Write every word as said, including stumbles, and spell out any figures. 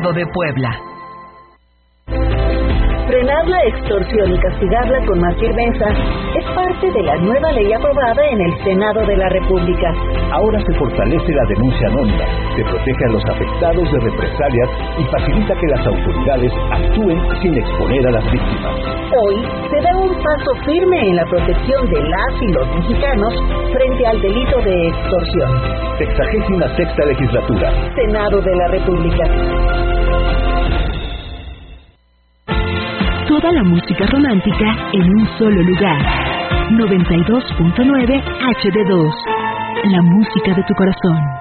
Estado de Puebla. Frenar la extorsión y castigarla con más firmeza es parte de la nueva ley aprobada en el Senado de la República. Ahora se fortalece la denuncia anónima, se protege a los afectados de represalias y facilita que las autoridades actúen sin exponer a las víctimas. Hoy se da un paso firme en la protección de las y los mexicanos frente al delito de extorsión. Sexagésima sexta legislatura. Senado de la República. Toda la música romántica en un solo lugar. noventa y dos punto nueve H D dos. La música de tu corazón.